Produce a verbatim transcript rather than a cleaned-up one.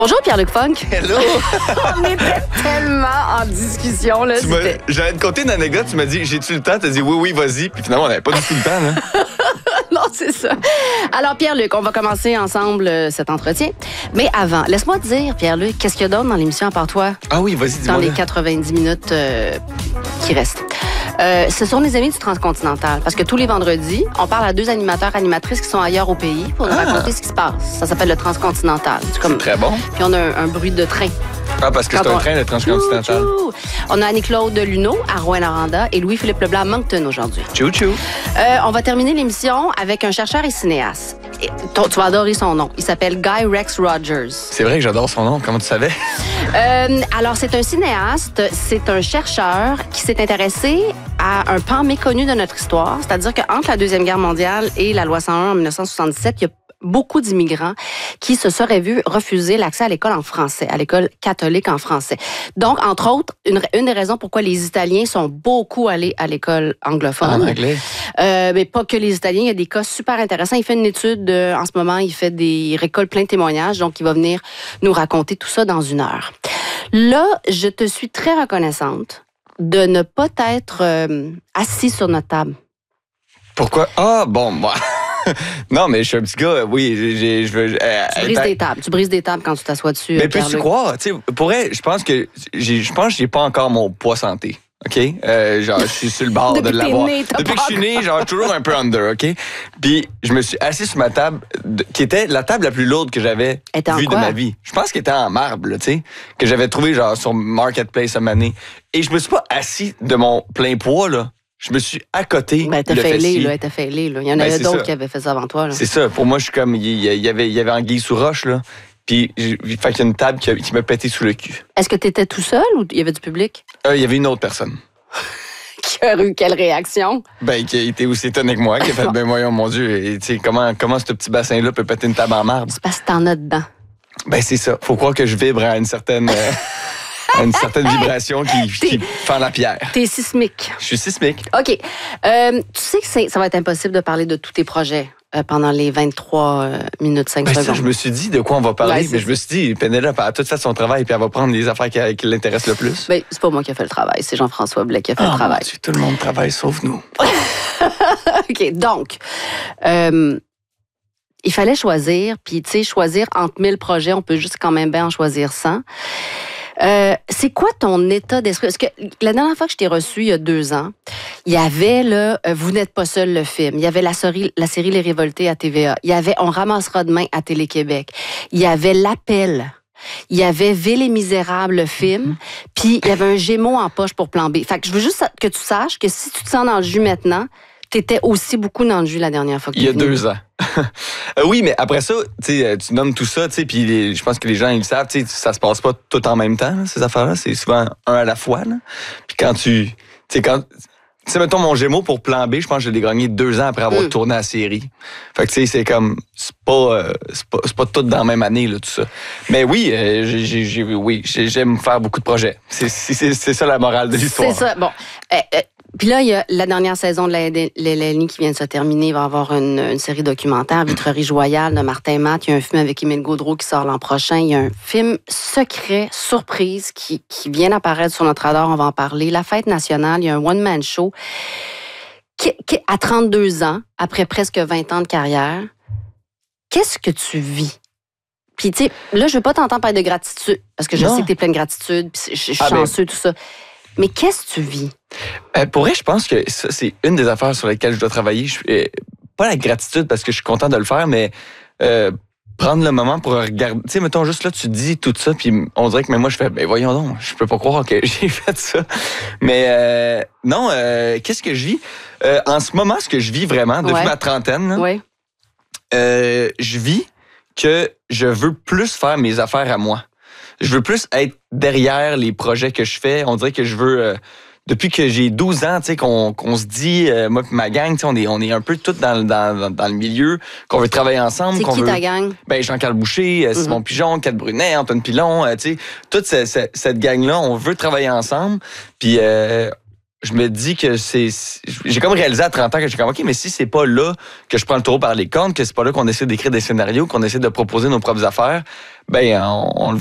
Bonjour Pierre-Luc Funk. Hello! On était tellement en discussion. Là, j'allais te conter une anecdote, tu m'as dit, j'ai-tu le temps? Tu as dit oui, oui, vas-y. Puis finalement, on n'avait pas du tout le temps. Là. Non, c'est ça. Alors Pierre-Luc, on va commencer ensemble euh, cet entretien. Mais avant, laisse-moi te dire, Pierre-Luc, qu'est-ce qu'il y a d'autre dans l'émission à part toi? Ah oui, vas-y, dis-moi. Dans les là. quatre-vingt-dix minutes euh, qui restent. Euh, ce sont les amis du Transcontinental. Parce que tous les vendredis, on parle à deux animateurs, animatrices qui sont ailleurs au pays pour nous Ah. raconter ce qui se passe. Ça s'appelle le Transcontinental. C'est comme... Très bon. Puis on a un, un bruit de train. Ah, parce que Quand c'est un on- train, le Transcontinental. Tchou, tchou. On a Annie-Claude Luneau à Rouyn-Noranda et Louis-Philippe Leblanc à Moncton aujourd'hui. Tchou, tchou. Euh, on va terminer l'émission avec un chercheur et cinéaste. Et, toi, tu vas adorer son nom. Il s'appelle Guy Rex Rogers. C'est vrai que j'adore son nom. Comment tu savais? Euh, alors, c'est un cinéaste, c'est un chercheur qui s'est intéressé à un pan méconnu de notre histoire. C'est-à-dire qu'entre la Deuxième Guerre mondiale et la loi cent un en dix-neuf cent soixante-dix-sept, il y a beaucoup d'immigrants qui se seraient vus refuser l'accès à l'école en français, à l'école catholique en français. Donc, entre autres, une, une des raisons pourquoi les Italiens sont beaucoup allés à l'école anglophone. En anglais. Euh, mais pas que les Italiens, il y a des cas super intéressants. Il fait une étude euh, en ce moment, il fait des il récolte plein de témoignages, donc il va venir nous raconter tout ça dans une heure. Là, je te suis très reconnaissante de ne pas être euh, assis sur notre table. Pourquoi? Ah, bon, moi. Non, mais je suis un petit gars, oui, j'ai- j'ai- je veux. euh, Tu brises être- des tables. Tu brises des tables quand tu t'assois dessus. Mais euh, peux-tu Pierre-Luc. croire? Tu sais, pour vrai, je pense que j'ai, je pense que j'ai pas encore mon poids santé. OK? Euh, genre, je suis sur le bord de Depuis que t'es l'avoir. né, t'as Depuis pas que je suis né, genre, toujours un peu under, OK? Puis, je me suis assis sur ma table, de- qui était la table la plus lourde que j'avais Elle était en vue de quoi? ma vie. Je pense qu'elle était en marbre, là, tu sais, que j'avais trouvé, genre, sur Marketplace à Mané. Et je me suis pas assis de mon plein poids, là. Je me suis à côté Ben, t'as le fait fessier. là, elle t'a fait là. Il y en Ben, avait c'est d'autres ça. qui avaient fait ça avant toi. Là. C'est ça. Pour moi, je suis comme, il y, il y avait, il y avait anguille sous roche, là. Puis, j'ai- fait qu'il y a une table qui, a- qui m'a pété sous le cul. Est-ce que tu étais tout seul ou il y avait du public? Euh, il y avait une autre personne. Qui a eu quelle réaction? Ben, qui a été aussi étonné que moi, qui a fait, ben, voyons, mon Dieu, et, tu sais, comment, comment ce petit bassin-là peut péter une table en marbre? C'est parce que t'en as dedans. Ben, c'est ça. Faut croire que je vibre à une certaine, euh, à une certaine vibration qui, qui fend la pierre. T'es sismique. Je suis sismique. OK. Euh, tu sais que c'est- ça va être impossible de parler de tous tes projets euh, pendant les vingt-trois euh, minutes cinq Ben, ça, secondes. je me suis dit de quoi on va parler, Ouais, c'est mais je me suis dit, Pénélope a tout fait son travail, puis elle va prendre les affaires qui, qui l'intéressent le plus. Ben, c'est pas moi qui ai fait le travail, c'est Jean-François Blais qui a fait Ah, le travail. mon Dieu, tout le monde travaille sauf nous. OK. Donc, euh, il fallait choisir, puis tu sais, choisir entre mille projets, on peut juste quand même bien en choisir cent. Euh, c'est quoi ton état d'esprit? Parce que la dernière fois que je t'ai reçu, il y a deux ans, il y avait là, euh, Vous n'êtes pas seul, le film. Il y avait la série, la série Les Révoltés à T V A. Il y avait On ramassera demain à Télé-Québec. Il y avait L'Appel. Il y avait Ville et Misérable, le film. Puis il y avait un Gémeaux en poche pour Plan B. Fait que je veux juste que tu saches que si tu te sens dans le jus maintenant, t'étais aussi beaucoup dans le jus la dernière fois que Il y a t'es venu. deux ans. Euh, oui, mais après ça, tu sais, tu nommes tout ça, tu sais, puis les- je pense que les gens, ils le savent, tu sais, ça se passe pas tout en même temps, là, ces affaires-là. C'est souvent un à la fois, là. Puis quand tu, tu sais, quand, tu sais, mettons mon Gémeaux pour Plan B, je pense que je l'ai gagné deux ans après avoir Mm. tourné la série. Fait que, tu sais, c'est comme, c'est pas, euh, c'est pas, c'est pas tout dans la même année, là, tout ça. Mais oui, euh, j'ai, j'ai, j'ai- oui, j'ai- j'aime faire beaucoup de projets. C'est, c'est, c'est, c'est ça la morale de l'histoire. C'est ça. Bon. Euh, euh, Puis là, il y a la dernière saison de la L L N I qui vient de se terminer. Il va y avoir une, une série documentaire, Vitrerie Joyale de Martin Matt. Il y a un film avec Émile Gaudreau qui sort l'an prochain. Il y a un film secret, surprise, qui, qui vient d'apparaître sur notre radar. On va en parler. La Fête nationale, il y a un one-man show. Qui, qui, à trente-deux ans, après presque vingt ans de carrière, qu'est-ce que tu vis? Puis, tu sais, là, je veux pas t'entendre parler de gratitude, parce que je Non. sais que t'es plein de gratitude, puis je je suis Ah, ben- chanceux, tout ça. Mais qu'est-ce que tu vis? Euh, pour vrai, je pense que ça, c'est une des affaires sur lesquelles je dois travailler. Je, euh, pas la gratitude parce que je suis content de le faire, mais euh, prendre le moment pour regarder. Tu sais, mettons, juste là, tu dis tout ça, puis on dirait que même moi, je fais, ben voyons donc, je peux pas croire que j'ai fait ça. Mais euh, non, euh, qu'est-ce que je vis? Euh, en ce moment, ce que je vis vraiment, depuis Ouais. ma trentaine, là, Oui. euh, je vis que je veux plus faire mes affaires à moi. Je veux plus être derrière les projets que je fais. On dirait que je veux... euh, depuis que j'ai douze ans, tu sais, qu'on qu'on se dit, euh, moi et ma gang, tu sais, on est, on est un peu tous dans, dans, dans, dans le milieu, qu'on veut travailler ensemble. C'est qu'on qui veut... ta gang? Ben, Jean-Carl Boucher, euh, Simon Mhm. Pigeon, Kat Brunet, Antoine Pilon, euh, tu sais, toute ce- ce- cette gang-là, on veut travailler ensemble. Puis, euh, je me dis que c'est... J'ai comme réalisé à trente ans que j'ai comme, OK, mais si c'est pas là que je prends le taureau par les cornes, que c'est pas là qu'on essaie d'écrire des scénarios, qu'on essaie de proposer nos propres affaires, ben on, on le